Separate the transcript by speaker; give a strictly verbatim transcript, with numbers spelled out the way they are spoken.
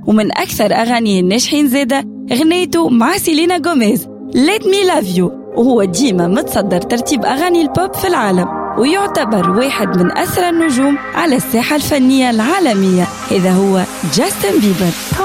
Speaker 1: ومن أكثر أغانيه الناجحين زادة غنيته مع سيلينا غوميز Let Me Love You، وهو ديما متصدر ترتيب أغاني البوب في العالم، ويعتبر واحد من أسرى النجوم على الساحة الفنية العالمية. هذا هو جاستن بيبر.